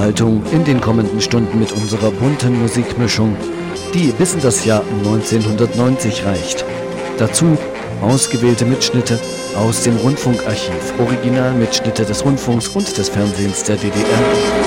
Unterhaltung in den kommenden Stunden mit unserer bunten Musikmischung, die bis in das Jahr 1990 reicht. Dazu ausgewählte Mitschnitte aus dem Rundfunkarchiv, Originalmitschnitte des Rundfunks und des Fernsehens der DDR.